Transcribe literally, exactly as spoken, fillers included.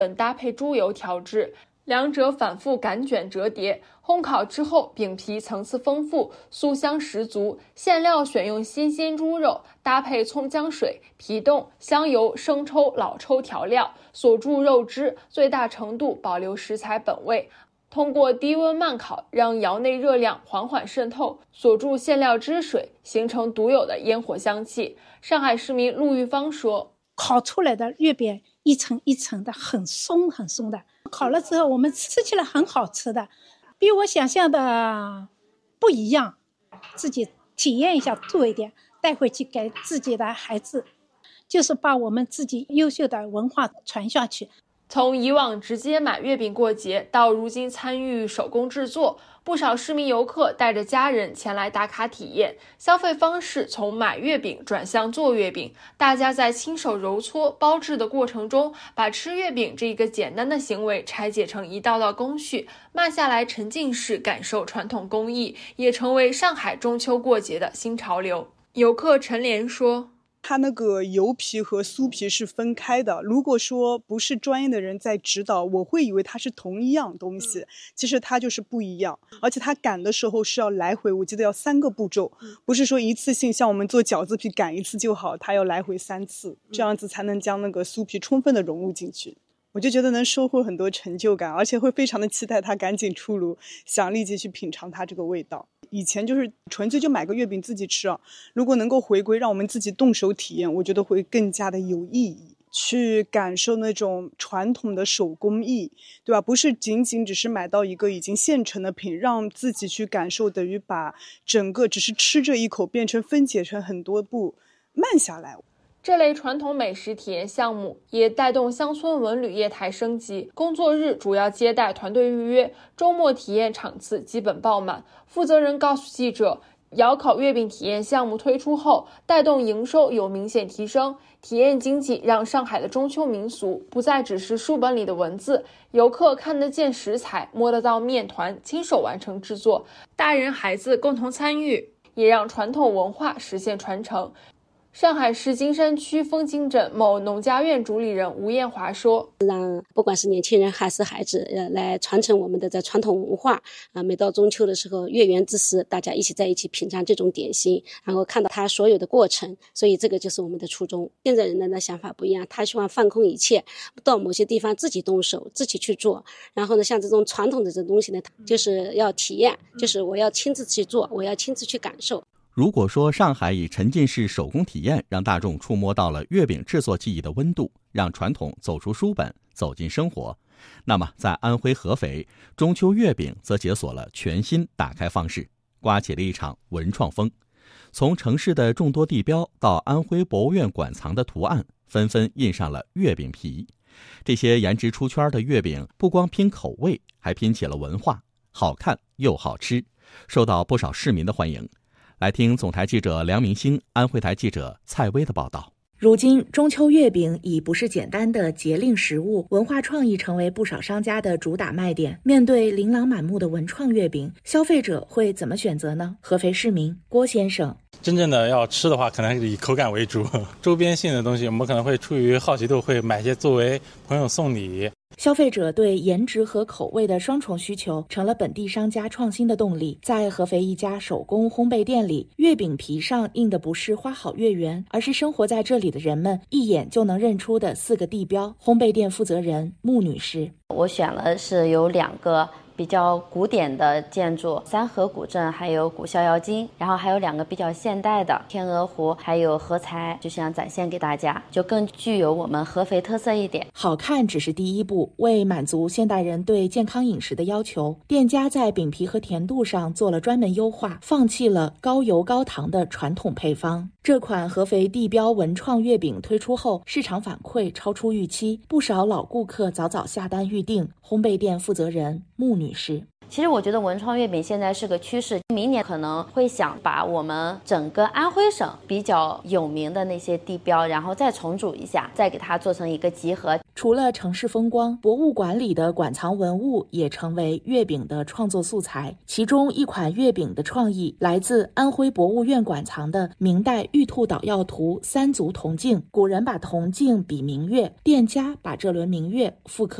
等搭配猪油调制，两者反复擀卷折叠，烘烤之后饼皮层次丰富，酥香十足。馅料选用新鲜猪肉，搭配葱姜水、皮冻、香油、生抽、老抽调料，锁住肉汁，最大程度保留食材本味。通过低温慢烤，让窑内热量缓缓渗透，锁住馅料汁水，形成独有的烟火香气。上海市民陆玉芳说， 烤出来的月饼一层一层的，很松很松的，烤了之后我们吃起来很好吃的，比我想象的不一样。自己体验一下，做一点带回去给自己的孩子，就是把我们自己优秀的文化传下去。 从以往直接买月饼过节，到如今参与手工制作，不少市民游客带着家人前来打卡体验。消费方式从买月饼转向做月饼，大家在亲手揉搓包制的过程中，把吃月饼这个简单的行为拆解成一道道工序，慢下来沉浸式感受传统工艺，也成为上海中秋过节的新潮流。游客陈莲说， 它那个油皮和酥皮是分开的，如果说不是专业的人在指导，我会以为它是同一样东西，其实它就是不一样。而且它擀的时候是要来回，我记得要三个步骤，不是说一次性像我们做饺子皮擀一次就好，它要来回三次，这样子才能将那个酥皮充分的融入进去。我就觉得能收获很多成就感，而且会非常的期待它赶紧出炉，想立即去品尝它这个味道。以前就是纯粹就买个月饼自己吃啊，如果能够回归让我们自己动手体验，我觉得会更加的有意义，去感受那种传统的手工艺，对吧？不是仅仅只是买到一个已经现成的品，让自己去感受，等于把整个只是吃这一口变成分解成很多步，慢下来。 这类传统美食体验项目也带动乡村文旅业态升级，工作日主要接待团队预约，周末体验场次基本爆满。负责人告诉记者，窑烤月饼体验项目推出后，带动营收有明显提升，体验经济让上海的中秋民俗不再只是书本里的文字，游客看得见食材，摸得到面团，亲手完成制作，大人孩子共同参与，也让传统文化实现传承。上海市金山区枫泾镇某农家院主理人吴艳华说， 让不管是年轻人还是孩子呃，来传承我们的这传统文化啊。每到中秋的时候，月圆之时，大家一起在一起品尝这种点心，然后看到它所有的过程，所以这个就是我们的初衷。现在人的想法不一样，他希望放空一切，到某些地方自己动手，自己去做。然后呢，像这种传统的这东西呢，就是要体验，就是我要亲自去做，我要亲自去感受。 如果说上海以沉浸式手工体验让大众触摸到了月饼制作技艺的温度，让传统走出书本走进生活，那么在安徽合肥，中秋月饼则解锁了全新打开方式，刮起了一场文创风。从城市的众多地标到安徽博物院馆藏的图案，纷纷印上了月饼皮。这些颜值出圈的月饼不光拼口味，还拼起了文化，好看又好吃，受到不少市民的欢迎。来听总台记者梁明星、安徽台记者蔡薇的报道。 如今，中秋月饼已不是简单的节令食物，文化创意成为不少商家的主打卖点。面对琳琅满目的文创月饼，消费者会怎么选择呢？合肥市民郭先生， 真正的要吃的话，可能还是以口感为主。周边性的东西，我们可能会出于好奇度，会买些作为朋友送礼。 消费者对颜值和口味的双重需求成了本地商家创新的动力。在合肥一家手工烘焙店里，月饼皮上印的不是花好月圆，而是生活在这里的人们一眼就能认出的四个地标。烘焙店负责人穆女士， 我选了是有两个比较古典的建筑，三河古镇还有古逍遥津，然后还有两个比较现代的天鹅湖还有合财，就想展现给大家，就更具有我们合肥特色一点。 好看只是第一步，为满足现代人对健康饮食的要求，店家在饼皮和甜度上做了专门优化，放弃了高油高糖的传统配方。这款合肥地标文创月饼推出后，市场反馈超出预期，不少老顾客早早下单预定。烘焙店负责人穆女士， 其实我觉得文创月饼现在是个趋势，明年可能会想把我们整个安徽省比较有名的那些地标，然后再重组一下，再给它做成一个集合。 除了城市风光，博物馆里的馆藏文物也成为月饼的创作素材。其中一款月饼的创意来自安徽博物院馆藏的明代玉兔捣药图三足铜镜。古人把铜镜比明月，店家把这轮明月复刻